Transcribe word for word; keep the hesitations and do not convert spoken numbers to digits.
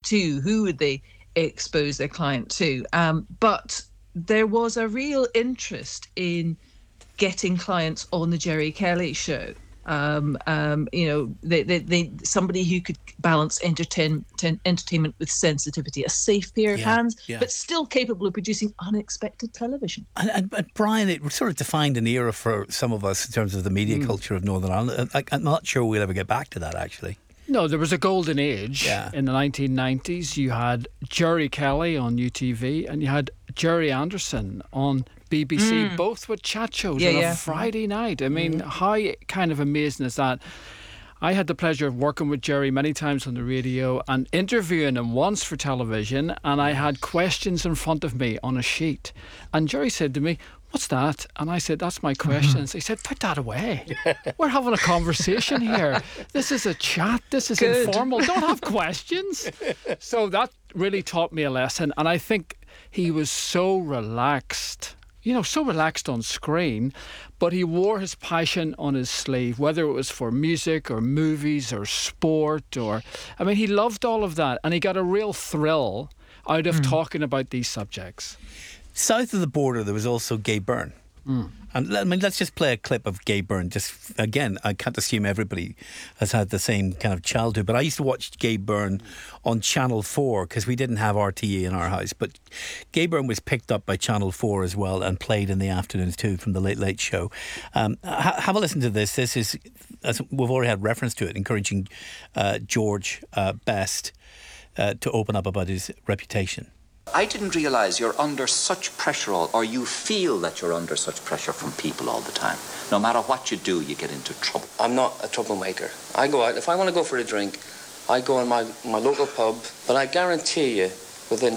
to? Who would they expose their client to? Um, but there was a real interest in getting clients on the Jerry Kelly show. Um, um, you know, they, they, they, somebody who could balance entertain, ten, entertainment with sensitivity, a safe pair of yeah, hands, yeah. but still capable of producing unexpected television. And, and, and Brian, it sort of defined an era for some of us in terms of the media mm. culture of Northern Ireland. I, I'm not sure we'll ever get back to that, actually. No, there was a golden age yeah. in the nineteen nineties. You had Jerry Kelly on U T V and you had Jerry Anderson on B B C, mm. both with chat shows yeah, on yeah. a Friday night. I mean, mm. how kind of amazing is that? I had the pleasure of working with Jerry many times on the radio and interviewing him once for television, and I had questions in front of me on a sheet. And Jerry said to me, "What's that?" And I said, "That's my questions." He said, "Put that away. We're having a conversation here. This is a chat. This is Good. informal. Don't have questions." So that really taught me a lesson. And I think he was so relaxed, you know, so relaxed on screen, but he wore his passion on his sleeve, whether it was for music or movies or sport or, I mean, he loved all of that. And he got a real thrill out of mm. talking about these subjects. South of the border, there was also Gay Byrne. Mm. And I mean, let's just play a clip of Gay Byrne. Just again, I can't assume everybody has had the same kind of childhood, but I used to watch Gay Byrne on Channel four because we didn't have R T E in our house. But Gay Byrne was picked up by Channel four as well and played in the afternoons too from the Late Late Show. Um, ha- have a listen to this. This is, as we've already had reference to it, encouraging uh, George uh, Best uh, to open up about his reputation. I didn't realise you're under such pressure, all, or you feel that you're under such pressure from people all the time. No matter what you do, you get into trouble. I'm not a troublemaker. I go out, if I want to go for a drink, I go in my, my local pub, but I guarantee you, within